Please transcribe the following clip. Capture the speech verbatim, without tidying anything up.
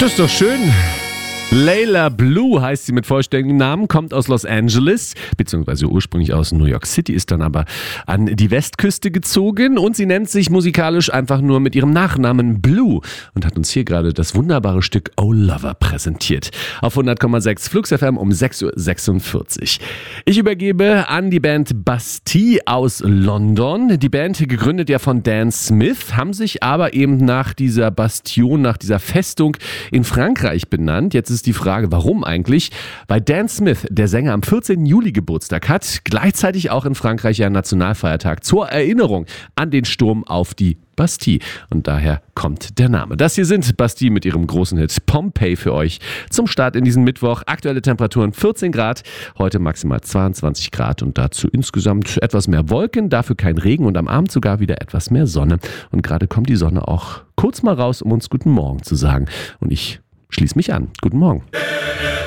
Das ist doch schön. Layla Blue heißt sie mit vollständigem Namen, kommt aus Los Angeles, beziehungsweise ursprünglich aus New York City, ist dann aber an die Westküste gezogen und sie nennt sich musikalisch einfach nur mit ihrem Nachnamen Blue und hat uns hier gerade das wunderbare Stück Oh Lover präsentiert. Auf hundert Komma sechs Flux F M um sechs Uhr sechsundvierzig. Ich übergebe an die Band Bastille aus London. Die Band, gegründet ja von Dan Smith, haben sich aber eben nach dieser Bastion, nach dieser Festung in Frankreich benannt. Jetzt ist die Frage, warum eigentlich? Weil Dan Smith, der Sänger, am vierzehnten Juli Geburtstag hat, gleichzeitig auch in Frankreich ja Nationalfeiertag zur Erinnerung an den Sturm auf die Bastille. Und daher kommt der Name. Das hier sind Bastille mit ihrem großen Hit Pompeii für euch zum Start in diesen Mittwoch. Aktuelle Temperaturen vierzehn Grad, heute maximal zweiundzwanzig Grad und dazu insgesamt etwas mehr Wolken, dafür kein Regen und am Abend sogar wieder etwas mehr Sonne. Und gerade kommt die Sonne auch kurz mal raus, um uns guten Morgen zu sagen. Und ich schließ mich an. Guten Morgen.